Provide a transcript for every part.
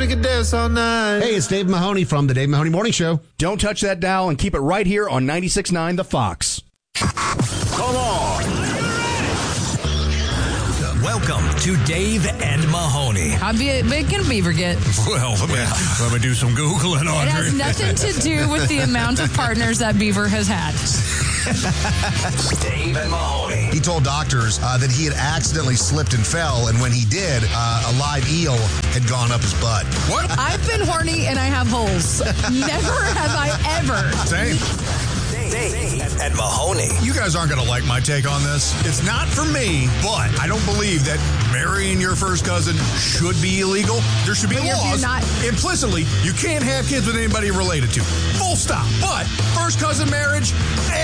we could dance all night. Hey, it's Dave Mahoney from the Dave Mahoney Morning Show. Don't touch that dial and keep it right here on 96.9 The Fox. Come on. Welcome to Dave and Mahoney. How big can a beaver get? Well, let me do some Googling on It has nothing to do with the amount of partners that beaver has had. Dave and Mahoney. He told doctors that he had accidentally slipped and fell, and when he did, a live eel had gone up his butt. What? I've been horny and I have holes. Never have I ever. Same. Dave and Mahoney. You guys aren't going to like my take on this. It's not for me, but I don't believe that marrying your first cousin should be illegal. There should be But you're laws. not- Implicitly, you can't have kids with anybody you're related to. Full stop. But first cousin marriage,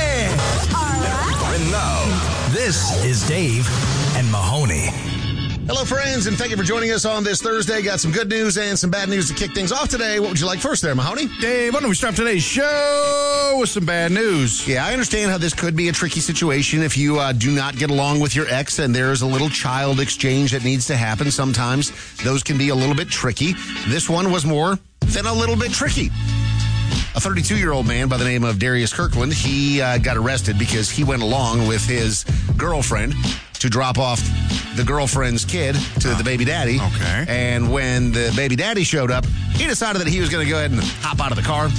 And now, this is Dave and Mahoney. Hello, friends, and thank you for joining us on this Thursday. Got some good news and some bad news to kick things off today. What would you like first there, Mahoney? Dave, why don't we start today's show with some bad news? Yeah, I understand how this could be a tricky situation if you do not get along with your ex and there's a little child exchange that needs to happen. Sometimes those can be a little bit tricky. This one was more than a little bit tricky. A 32-year-old man by the name of Darius Kirkland, he got arrested because he went along with his girlfriend to drop off the girlfriend's kid to the baby daddy. Okay. And when the baby daddy showed up, he decided that he was going to go ahead and hop out of the car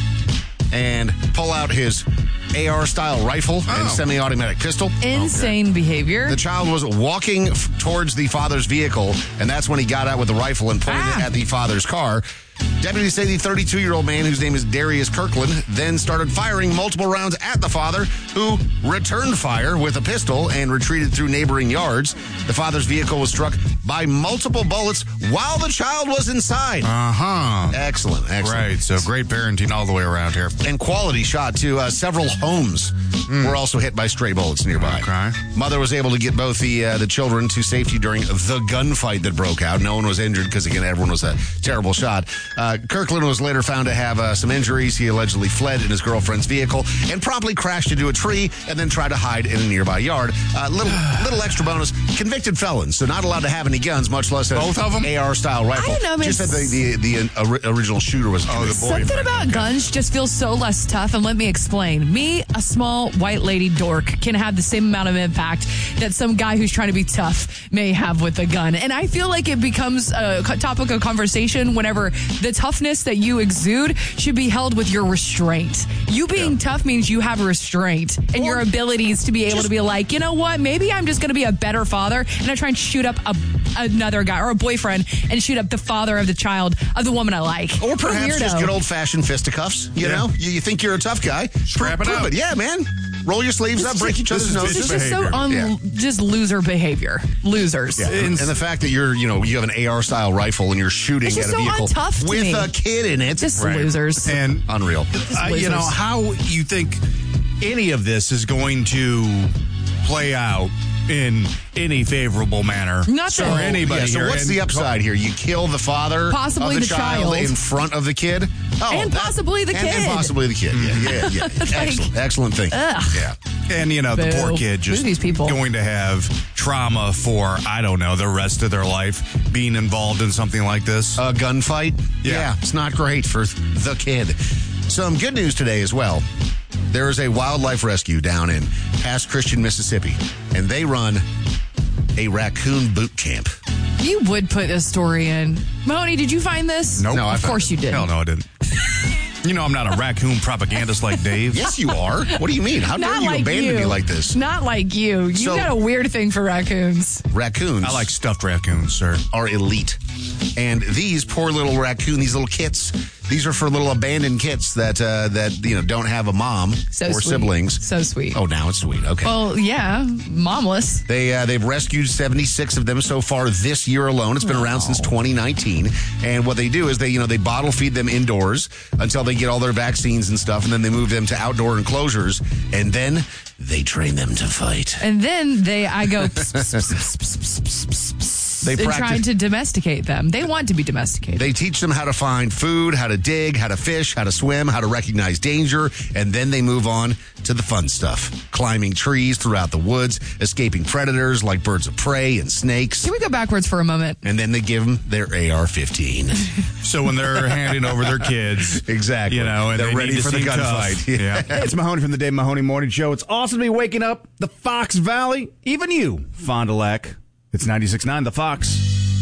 and pull out his AR-style rifle and semi-automatic pistol. Insane behavior. The child was walking towards the father's vehicle, and that's when he got out with the rifle and pointed it at the father's car. Deputies say the 32-year-old man, whose name is Darius Kirkland, then started firing multiple rounds at the father, who returned fire with a pistol and retreated through neighboring yards. The father's vehicle was struck by multiple bullets while the child was inside. Uh-huh. Excellent. Right, so great parenting all the way around here. And quality shot, too. Several homes were also hit by stray bullets nearby. Okay. Mother was able to get both the children to safety during the gunfight that broke out. No one was injured because, again, everyone was a terrible shot. Kirkland was later found to have some injuries. He allegedly fled in his girlfriend's vehicle and promptly crashed into a tree and then tried to hide in a nearby yard. Little extra bonus, convicted felons, so not allowed to have any guns, much less Both of them? AR-style rifle. I don't know, man. Just that the original shooter was the boy. Something about guns just feels so less tough, and let me explain. Me, a small white lady dork, can have the same amount of impact that some guy who's trying to be tough may have with a gun. And I feel like it becomes a topic of conversation whenever the toughness that you exude should be held with your restraint. You being tough means you have restraint and your abilities to be able to be like, you know what, maybe I'm just going to be a better father and I try and shoot up another guy or a boyfriend and shoot up the father of the child of the woman I like. Or What a perhaps weirdo. just good old-fashioned fisticuffs, you know? You think you're a tough guy. Scrap it Prove out. Yeah, man. Roll your sleeves up, break each other's this is noses. It's just so behavior. just loser behavior. Losers. Yeah. And the fact that you have an AR-style rifle and you're shooting It's at just a so vehicle untough to with me. a kid in it. Just losers. And Unreal. you know, how you think any of this is going to play out in any favorable manner Not for that- anybody So here. what's the upside here? You kill the father Possibly of the the child. in front of the kid? And possibly the And kid. possibly the kid. Yeah. Excellent thing. Ugh. And, you know, the poor Boo. kid just Who are these people? going to have trauma for, I don't know, the rest of their life being involved in something like this. A gunfight? Yeah. It's not great for the kid. Some good news today as well. There is a wildlife rescue down in Pass Christian, Mississippi, and they run a raccoon boot camp. You would put a story in. Mahoney, did you find this? Nope. No, I Of found course you did. Hell no, I didn't. You know I'm not a raccoon propagandist like Dave. Yes, you are. What do you mean? How dare Not you like abandon you. me like this? Not like you. You So- got a weird thing for raccoons. Raccoons I like stuffed raccoons, sir. are elite. And these poor little these little kits, these are for little abandoned kits that don't have a mom So or sweet. siblings. So sweet. Oh, now it's sweet. Okay. Well, yeah, momless. They've rescued 76 of them so far this year alone. It's been around since 2019. And what they do is they bottle feed them indoors until they get all their vaccines and stuff, and then they move them to outdoor enclosures, and then they train them to fight. And then I go, pss, pss, pss, pss, pss, pss, pss, pss. They and practice- trying to domesticate them. They want to be domesticated. They teach them how to find food, how to dig, how to fish, how to swim, how to recognize danger, and then they move on to the fun stuff. Climbing trees throughout the woods, escaping predators like birds of prey and snakes. Can we go backwards for a moment? And then they give them their AR-15. So when they're handing over their kids, Exactly. you know, and They're they ready need to for the seem tough. gunfight. Yeah. Hey, it's Mahoney from the Dave Mahoney Morning Show. It's awesome to be waking up the Fox Valley. Even you, Fond du Lac. It's 96.9 The Fox.